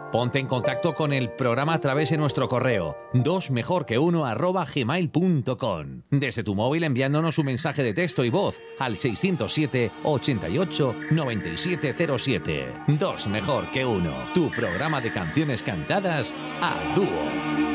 Ponte en contacto con el programa a través de nuestro correo dosmejorqueuno@gmail.com. Desde tu móvil enviándonos un mensaje de texto y voz al 607 88 9707. Dos mejor que uno. Tu programa de canciones cantadas a dúo.